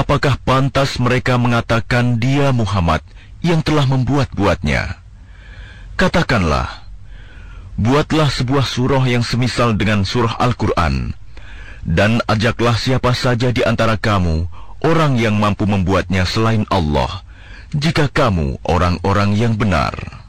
apakah pantas mereka mengatakan dia Muhammad yang telah membuat-buatnya? Katakanlah, buatlah sebuah surah yang semisal dengan surah Al-Quran, dan ajaklah siapa saja di antara kamu orang yang mampu membuatnya selain Allah, jika kamu orang-orang yang benar.